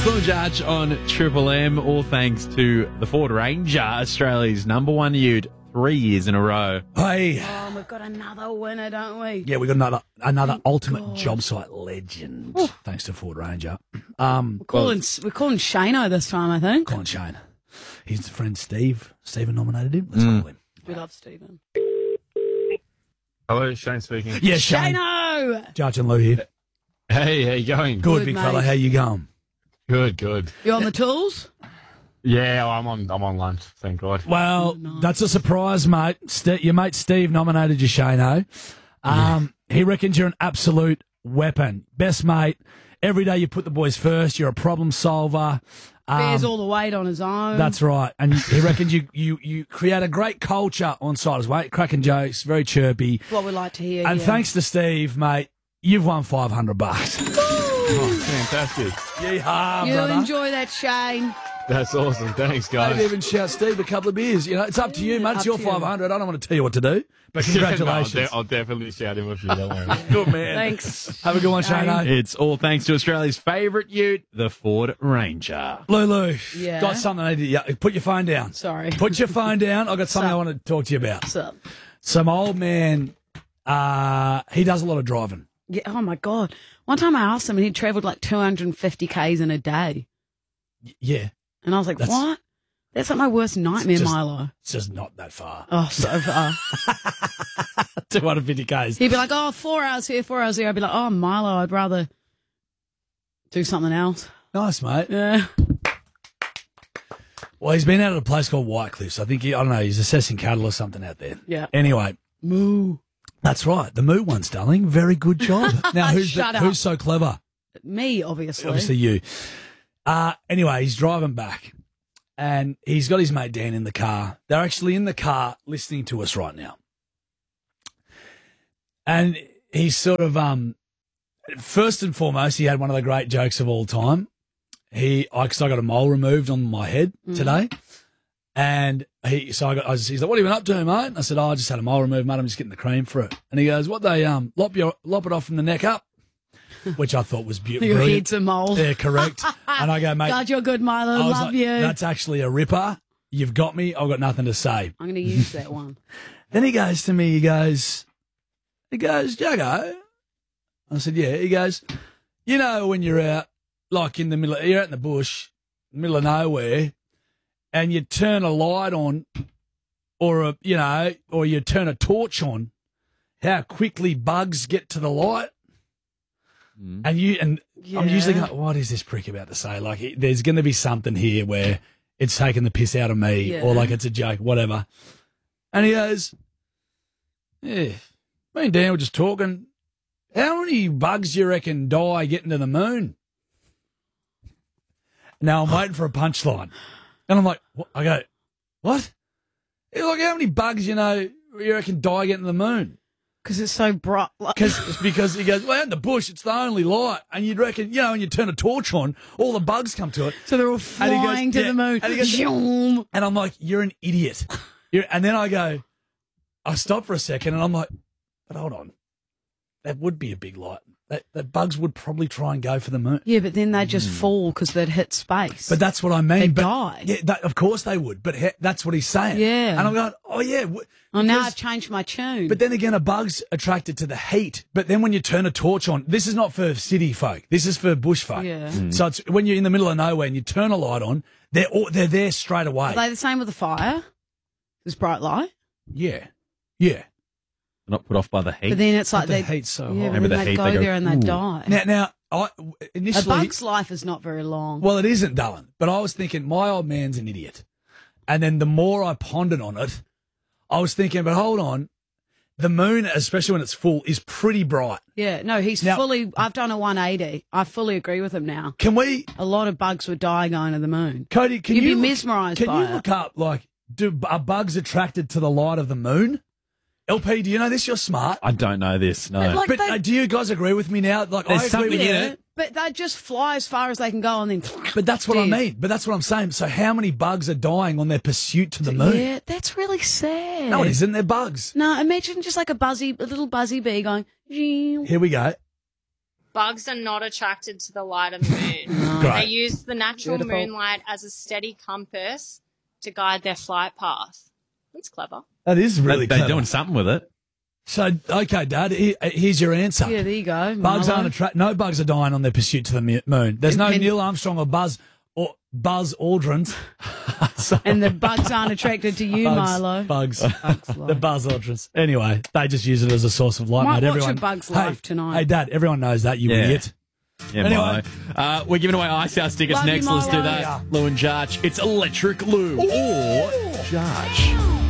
Slow Judge on Triple M, all thanks to the Ford Ranger, Australia's number one ute 3 years in a row. Hey. Oh, we've got another winner, don't we? Yeah, we got another ultimate job site legend, thanks to Ford Ranger. We're calling Shano this time, I think. Colin Shane. His friend Steve. Stephen nominated him. Let's call him. We love Stephen. Hello, Shane speaking. Yeah, Shane. Shano! Judge and Lou here. Hey, how you going? Good, big mate. fella. How you going? Good. You on the tools? Yeah, I'm on lunch, thank God. Well, that's a surprise, mate. Your mate Steve nominated you, Shano. He reckons you're an absolute weapon. Best mate. Every day you put the boys first. You're a problem solver. Bears all the weight on his own. That's right. And he reckons you create a great culture on site as well. Cracking jokes, very chirpy. what we like to hear. And yeah. thanks to Steve, mate, you've won $500. Oh, fantastic. Yeehaw, You brother. enjoy that, Shane. That's awesome. Thanks, guys. Maybe even shout Steve a couple of beers. You know, it's up to you, mate. It's Up your to you. 500. I don't want to tell you what to do, but congratulations. No, I'll definitely shout him if you don't worry. Good man. Thanks. Have a good one, Shane. Shane. It's all thanks to Australia's favourite ute, the Ford Ranger. Lulu, Yeah? got something I need to. Yeah, put your phone down. Sorry. Put your phone down. I've got something I Sup? want to talk to you about. What's up? Some old man, he does a lot of driving. Yeah, oh, my God. One time I asked him and he'd travelled like 250 Ks in a day. Yeah, And I was like, That's- what? That's like my worst nightmare, just- Milo. it's just not that far. Oh, so far. 250 Ks. He'd be like, 4 hours here, 4 hours here. I'd be like, oh, Milo, I'd rather do something else. Nice, mate. Yeah. Well, he's been out at a place called White Cliffs. I think, I don't know, he's assessing cattle or something out there. Yeah. Anyway, Moo. that's right. The moo ones, darling. Very good job. Now, Shut up. who's so clever? Me, obviously. Obviously you. Anyway, he's driving back and he's got his mate Dan in the car. They're actually in the car listening to us right now. And he's sort of, first and foremost, he had one of the great jokes of all time. Because I got a mole removed on my head today. And he's like, what have you been up to, mate? And I said, I just had a mole removed, mate. I'm just getting the cream for it. And he goes, what, they lop it off from the neck up? Which I thought was beautiful. Your head's a mole. Yeah, correct. And I go, mate, God, you're good, Milo. I was Love like, you. that's actually a ripper. You've got me. I've got nothing to say. I'm going to use that one. Then he goes to me, he goes, Jago. I said, yeah. He goes, you know, when you're out, like you're out in the bush, middle of nowhere, and you turn a light on or you turn a torch on, how quickly bugs get to the light. And I'm usually going, what is this prick about to say? Like, there's going to be something here where it's taking the piss out of me or like it's a joke, whatever. And he goes, yeah, me and Dan were just talking. How many bugs do you reckon die getting to the moon? Now I'm waiting for a punchline. And I'm like, what? I go, what? He's like, how many bugs, you reckon die getting to the moon? Because it's so bright. Like, Because he goes, well, out in the bush, it's the only light. And you'd reckon, when you turn a torch on, all the bugs come to it. so they're all And flying he goes, to yeah. the moon. And he goes, Zoom. and I'm like, you're an idiot. And then I stop for a second and I'm like, but hold on. That would be a big light. That bugs would probably try and go for the moon. Yeah, but then they just fall because they'd hit space. But that's what I mean. They but, die. Yeah, of course they would. But that's what he's saying. Yeah. And I'm going, oh, yeah. now because- I've changed my tune. But then again, a bug's attracted to the heat. But then when you turn a torch on, this is not for city folk. This is for bush folk. Yeah. So it's when you're in the middle of nowhere and you turn a light on, they're there straight away. Are they the same with the fire? This bright light? Yeah. Yeah. Not put off by the heat. But then it's like The they heat's so yeah, hot. but Maybe then the they heat, go they go, there and they ooh. die. Now, I A initially, bug's life is not very long. well, it isn't, darling. But I was thinking, my old man's an idiot. And then the more I pondered on it, I was thinking, but hold on, the moon, especially when it's full, is pretty bright. Yeah, no, he's Now- fully. I've done a 180. I fully agree with him now. Can we, A lot of bugs would die going to the moon. Cody? Can You'd you be look- mesmerised Can by you it. look up are bugs attracted to the light of the moon? LP, do you know this? You're smart. I don't know this, no. But, like, But they- do you guys agree with me now? Like, There's I agree something with in you. it. But they just fly as far as they can go and then. But that's what I Dead. mean. But that's what I'm saying. So how many bugs are dying on their pursuit to the moon? Yeah, that's really sad. No, it isn't. They're bugs. No, imagine just like a little buzzy bee going. "Zing." Here we go. bugs are not attracted to the light of the moon. Great. They use the natural Beautiful. moonlight as a steady compass to guide their flight path. That's clever. That is really They're clever. doing something with it. So, okay, Dad, here's your answer. Yeah, there you go. Bugs Milo. aren't no bugs are dying on their pursuit to the moon. There's no And- Neil Armstrong or Buzz Aldrin. And the bugs aren't attracted to you, Milo. Bugs. Bugs The life. Buzz Aldrins. Anyway, they just use it as a source of light, Might mate. watch Everyone, a Bug's hey, Life tonight. Hey, Dad, everyone knows that, you Yeah. idiot. Yeah, Anyway. Milo. We're giving away Ice House stickers Love you, next. Let's do Milo. that. Lou and Jarch. It's Electric Lou or Jarch.